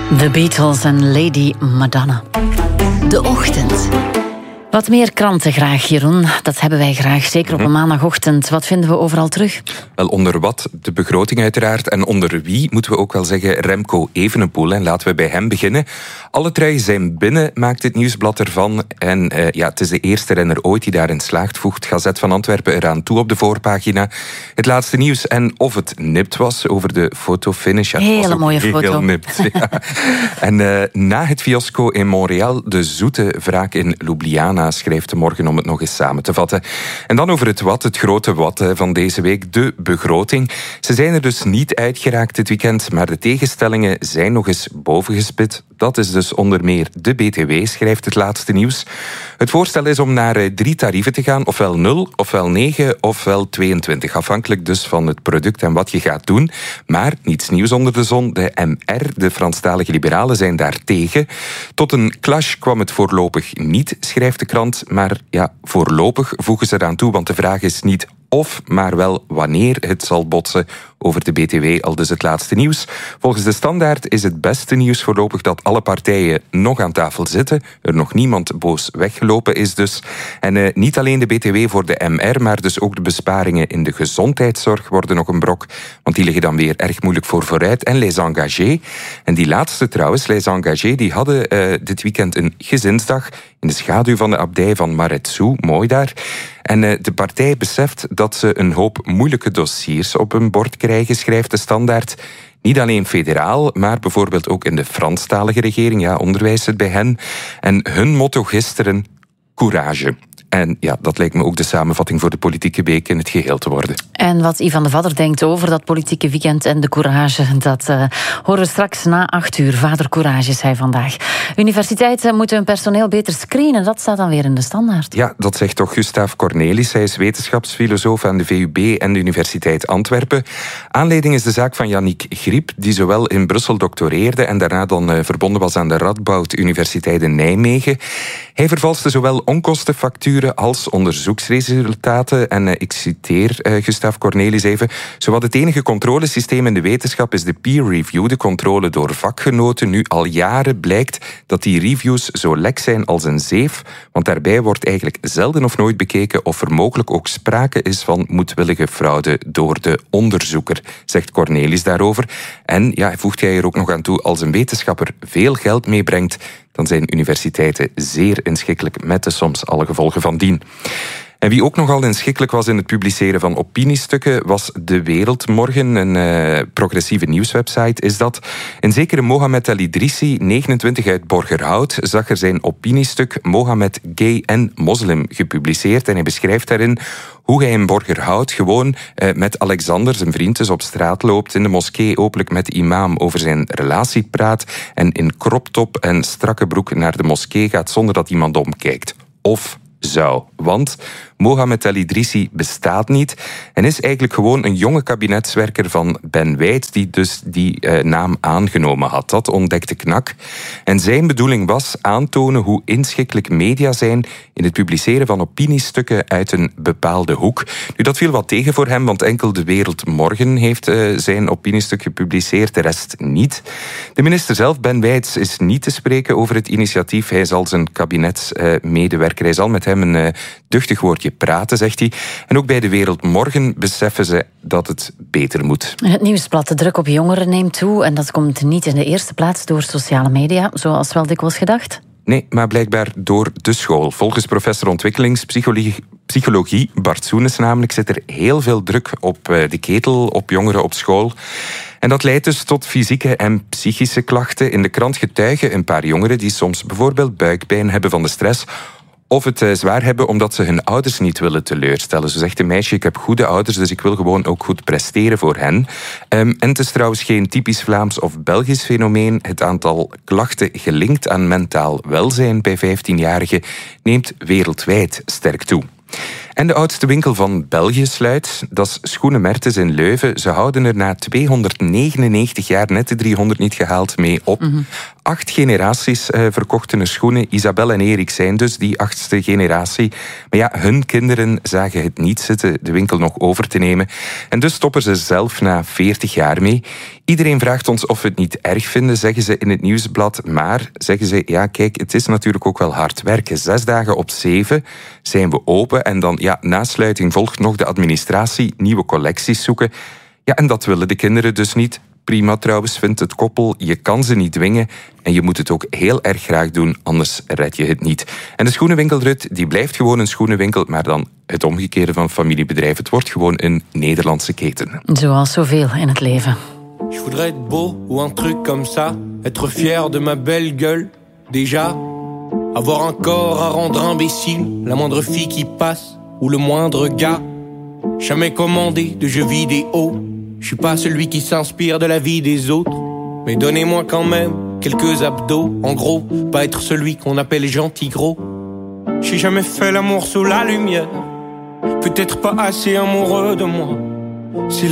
The Beatles en Lady Madonna. De ochtend. Wat meer kranten graag, Jeroen. Dat hebben wij graag, zeker op een maandagochtend. Wat vinden we overal terug? Wel, onder wat? De begroting uiteraard. En onder wie, moeten we ook wel zeggen, Remco Evenepoel. En laten we bij hem beginnen. Alle truien zijn binnen, maakt het Nieuwsblad ervan. En het is de eerste renner ooit die daarin slaagt, voegt Gazet van Antwerpen eraan toe op de voorpagina. Het laatste nieuws en of het nipt was over de fotofinish. Ja, hele mooie foto. Heel nipt, ja. En na het fiasco in Montreal, de zoete wraak in Ljubljana, schrijft de Morgen om het nog eens samen te vatten. En dan over het wat, het grote wat van deze week, de begroting. Ze zijn er dus niet uitgeraakt dit weekend, maar de tegenstellingen zijn nog eens bovengespit. Dat is dus onder meer de BTW, schrijft het laatste nieuws. Het voorstel is om naar 3 tarieven te gaan, ofwel 0, ofwel 9, ofwel 22. Afhankelijk dus van het product en wat je gaat doen. Maar niets nieuws onder de zon. De MR, de Franstalige liberalen, zijn daar tegen. Tot een clash kwam het voorlopig niet, schrijft de krant. Maar ja, voorlopig voegen ze eraan toe, want de vraag is niet of, maar wel wanneer het zal botsen over de BTW, al dus het laatste nieuws. Volgens de Standaard is het beste nieuws voorlopig dat alle partijen nog aan tafel zitten, er nog niemand boos weggelopen is dus. En niet alleen de BTW voor de MR, maar dus ook de besparingen in de gezondheidszorg worden nog een brok, want die liggen dan weer erg moeilijk vooruit. En Les Engagés, en die laatste trouwens, Les Engagés, die hadden dit weekend een gezinsdag in de schaduw van de abdij van Maretsou, mooi daar. En de partij beseft dat ze een hoop moeilijke dossiers op hun bord krijgen, schrijft de Standaard. Niet alleen federaal, maar bijvoorbeeld ook in de Franstalige regering. Ja, onderwijs zit bij hen. En hun motto gisteren, courage. En ja, dat lijkt me ook de samenvatting voor de politieke week in het geheel te worden. En wat Ivan de Vadder denkt over dat politieke weekend en de courage, dat horen we straks na 8 uur. Vader Courage is hij vandaag. Universiteiten moeten hun personeel beter screenen. Dat staat dan weer in de Standaard. Ja, dat zegt toch Gustav Cornelis. Hij is wetenschapsfilosoof aan de VUB en de Universiteit Antwerpen. Aanleiding is de zaak van Yannick Griep, die zowel in Brussel doctoreerde en daarna dan verbonden was aan de Radboud Universiteit in Nijmegen. Hij vervalste zowel onkostenfacturen als onderzoeksresultaten. En ik citeer Gustav Cornelis even. Zowat het enige controlesysteem in de wetenschap is de peer review, de controle door vakgenoten. Nu al jaren blijkt dat die reviews zo lek zijn als een zeef, want daarbij wordt eigenlijk zelden of nooit bekeken of er mogelijk ook sprake is van moedwillige fraude door de onderzoeker, zegt Cornelis daarover. En ja, voegt hij er ook nog aan toe, als een wetenschapper veel geld meebrengt, dan zijn universiteiten zeer inschikkelijk met de soms alle gevolgen van dien. En wie ook nogal inschikkelijk was in het publiceren van opiniestukken was De Wereld Morgen, een progressieve nieuwswebsite is dat. Een zekere Mohamed El Idrissi, 29 uit Borgerhout, zag er zijn opiniestuk Mohammed Gay en Moslim gepubliceerd. En hij beschrijft daarin hoe hij in Borgerhout gewoon met Alexander, zijn vriend, dus op straat loopt, in de moskee openlijk met de imam over zijn relatie praat en in croptop en strakke broek naar de moskee gaat zonder dat iemand omkijkt. Of zou. Want Mohamed El Idrissi bestaat niet en is eigenlijk gewoon een jonge kabinetswerker van Ben Weitz die dus die naam aangenomen had. Dat ontdekte Knak. En zijn bedoeling was aantonen hoe inschikkelijk media zijn in het publiceren van opiniestukken uit een bepaalde hoek. Nu, dat viel wat tegen voor hem, want enkel De Wereld Morgen heeft zijn opiniestuk gepubliceerd, de rest niet. De minister zelf, Ben Weitz, is niet te spreken over het initiatief. Hij zal zijn kabinetsmedewerker, hij zal met hem een duchtig woordje praten, zegt hij. En ook bij De Wereld Morgen beseffen ze dat het beter moet. Het Nieuwsblad, de druk op jongeren neemt toe en dat komt niet in de eerste plaats door sociale media, zoals wel dikwijls gedacht. Nee, maar blijkbaar door de school. Volgens professor ontwikkelingspsychologie, Bart Soenes namelijk, zit er heel veel druk op de ketel, op jongeren op school. En dat leidt dus tot fysieke en psychische klachten. In de krant getuigen een paar jongeren die soms bijvoorbeeld buikpijn hebben van de stress, of het zwaar hebben omdat ze hun ouders niet willen teleurstellen. Zo zegt een meisje, ik heb goede ouders, dus ik wil gewoon ook goed presteren voor hen. En het is trouwens geen typisch Vlaams of Belgisch fenomeen. Het aantal klachten gelinkt aan mentaal welzijn bij 15-jarigen neemt wereldwijd sterk toe. En de oudste winkel van België sluit. Dat is Schoenen Mertens in Leuven. Ze houden er na 299 jaar, net de 300 niet gehaald, mee op. 8 generaties verkochten er schoenen. Isabel en Erik zijn dus die 8e generatie. Maar ja, hun kinderen zagen het niet zitten de winkel nog over te nemen. En dus stoppen ze zelf na 40 jaar mee. Iedereen vraagt ons of we het niet erg vinden, zeggen ze in het nieuwsblad. Maar, zeggen ze, ja kijk, het is natuurlijk ook wel hard werken. 6 dagen op 7 zijn we open. En dan, ja, na sluiting volgt nog de administratie, nieuwe collecties zoeken. Ja, en dat willen de kinderen dus niet. Prima trouwens, vindt het koppel. Je kan ze niet dwingen. En je moet het ook heel erg graag doen, anders red je het niet. En de schoenenwinkel Rut, die blijft gewoon een schoenenwinkel, maar dan het omgekeerde van familiebedrijf. Het wordt gewoon een Nederlandse keten. Zoals zoveel in het leven. Je voudrais être beau ou un truc comme ça. Être fier de ma belle gueule, déjà. Avoir un corps à rendre imbécile. La moindre fille qui passe, ou le moindre gars. Jamais commandé de jeux vidéo. Je suis pas celui qui s'inspire de la vie des autres. Mais donnez-moi quand même quelques abdos. En gros, pas être celui qu'on appelle gentil gros. J'ai jamais fait l'amour sous la lumière. Peut-être pas assez amoureux de moi.